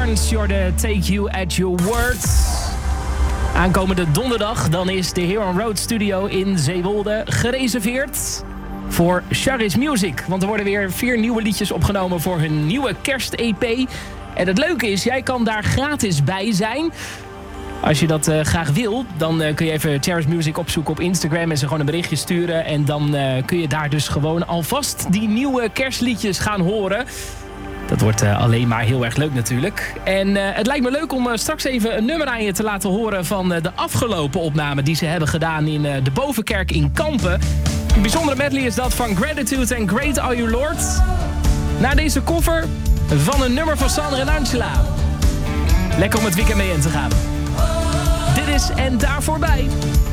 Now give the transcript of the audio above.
Barnes, Jordan, Take You at Your Word. Aankomende donderdag, dan is de Here on Road Studio in Zeewolde gereserveerd voor Charis Music. Want er worden weer 4 nieuwe liedjes opgenomen voor hun nieuwe kerst-EP. En het leuke is, jij kan daar gratis bij zijn. Als je dat graag wil, dan kun je even Charis Music opzoeken op Instagram en ze gewoon een berichtje sturen. En dan kun je daar dus gewoon alvast die nieuwe kerstliedjes gaan horen. Dat wordt alleen maar heel erg leuk natuurlijk. En het lijkt me leuk om straks even een nummer aan je te laten horen van de afgelopen opname die ze hebben gedaan in de Bovenkerk in Kampen. Een bijzondere medley is dat van Gratitude en Great Are You Lord. Na deze cover van een nummer van Sandra en Angela. Lekker om het weekend mee in te gaan. Dit is En Daar Voorbij.